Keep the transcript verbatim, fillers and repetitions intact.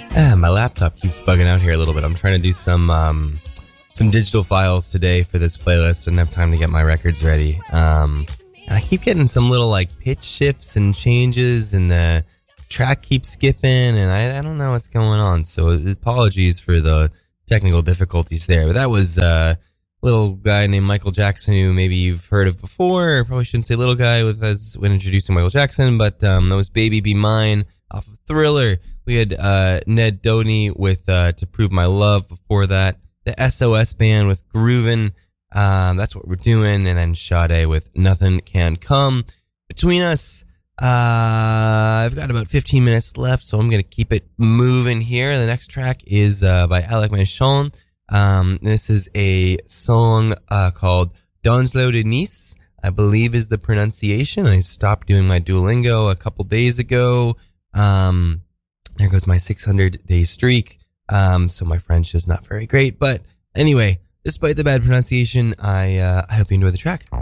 Ah, my laptop keeps bugging out here a little bit. I'm trying to do some um, some digital files today for this playlist. Didn't have time to get my records ready. Um, and I keep getting some little like pitch shifts and changes, and the track keeps skipping, and I, I don't know what's going on. So apologies for the technical difficulties there. But that was uh, a little guy named Michael Jackson, who maybe you've heard of before. Probably shouldn't say little guy with as when introducing Michael Jackson, but um, that was Baby Be Mine off of Thriller. We had uh, Ned Doney with uh, To Prove My Love before that. The S O S Band with Groovin'. Um, that's what we're doing. And then Sade with Nothing Can Come Between Us. Uh, I've got about fifteen minutes left, so I'm going to keep it moving here. The next track is uh, by Alec Manchon. Um, this is a song uh, called Donslo de Nice, I believe is the pronunciation. I stopped doing my Duolingo a couple days ago. Um, there goes my six hundred day streak. Um, so my French is not very great, but anyway, despite the bad pronunciation, I, uh, I hope you enjoy the track.